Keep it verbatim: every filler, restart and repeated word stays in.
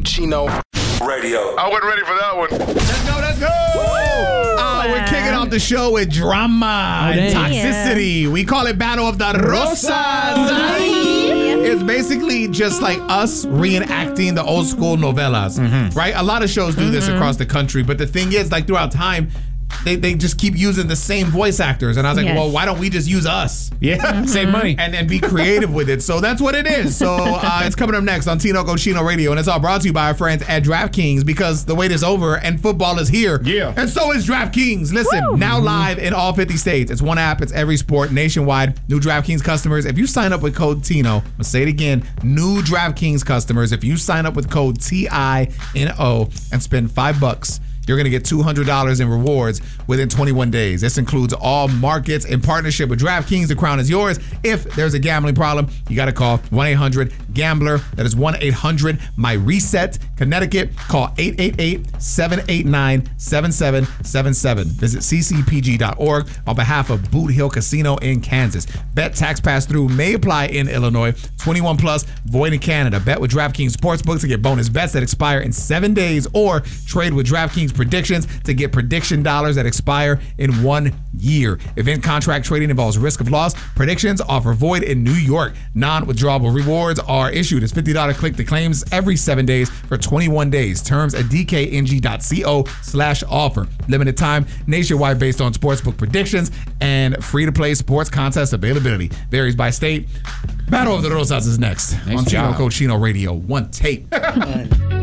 Cochino Radio. I wasn't ready for that one. Let's go, let's go. Uh, we're kicking off the show with drama Oh, and dang. toxicity. Yeah. We call it Battle of the Rosas. It's basically just like us reenacting the old school novelas, right? A lot of shows do this across the country, but the thing is, like throughout time, They, they just keep using the same voice actors. And I was like, Yes. well, why don't we just use us? Yeah, save money. And then be creative with it. So that's what it is. So uh, it's coming up next on Tino Cochino Radio. And it's all brought to you by our friends at DraftKings, because the wait is over and football is here. Yeah. And so is DraftKings. Listen, Woo. now live in all fifty states. It's one app. It's every sport nationwide. New DraftKings customers, if you sign up with code Tino, I'm going to say it again, new DraftKings customers, if you sign up with code T I N O and spend five bucks, you're going to get two hundred dollars in rewards within twenty-one days. This includes all markets in partnership with DraftKings. The crown is yours. If there's a gambling problem, you got to call one eight hundred gambler. That is one eight hundred my reset. Connecticut, call eight eight eight, seven eight nine, seven seven seven seven. Visit c c p g dot org on behalf of Boot Hill Casino in Kansas. Bet tax pass-through may apply in Illinois. twenty-one plus, void in Canada. Bet with DraftKings Sportsbook to get bonus bets that expire in seven days, or trade with DraftKings Predictions to get prediction dollars that expire in one year. Event contract trading involves risk of loss. Predictions offer void in New York. Non-withdrawable rewards are issued as fifty dollars click to claims every seven days for twenty-one days. Terms at d k n g dot co slash offer. Limited time, nationwide based on sportsbook predictions, and free-to-play sports contest availability. Varies by state. Battle of the Rosas is next Nice on Tino job. Cochino Radio. One tape.